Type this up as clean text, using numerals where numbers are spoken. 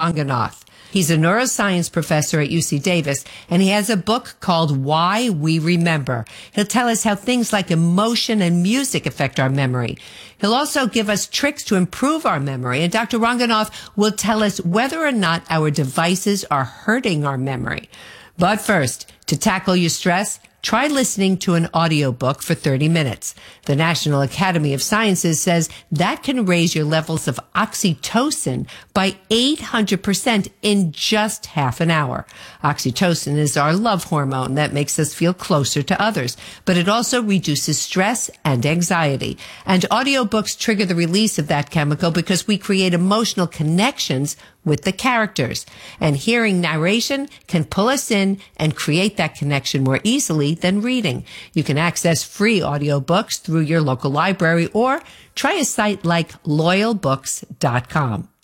Ranganath. He's a neuroscience professor at UC Davis, and he has a book called Why We Remember. He'll tell us how things like emotion and music affect our memory. He'll also give us tricks to improve our memory, and Dr. Ranganath will tell us whether or not our devices are hurting our memory. But first, to tackle your stress, try listening to an audiobook for 30 minutes. The National Academy of Sciences says that can raise your levels of oxytocin by 800% in just half an hour. Oxytocin is our love hormone that makes us feel closer to others, but it also reduces stress and anxiety. And audiobooks trigger the release of that chemical because we create emotional connections with the characters. And hearing narration can pull us in and create that connection more easily than reading. You can access free audiobooks through your local library or try a site like loyalbooks.com.